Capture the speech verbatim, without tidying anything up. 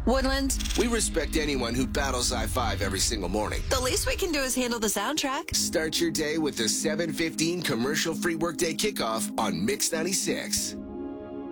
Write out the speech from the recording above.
Woodlands. We respect anyone who battles I five every single morning. The least we can do is handle the soundtrack. Start your day with the seven fifteen commercial-free workday kickoff on Mix ninety-six.